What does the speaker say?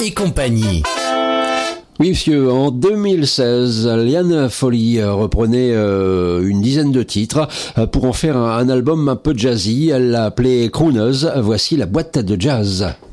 et compagnie. Oui, monsieur, en 2016, Liane Folly reprenait une dizaine de titres pour en faire un album un peu jazzy. Elle l'a appelé Crooners. Voici la boîte de jazz.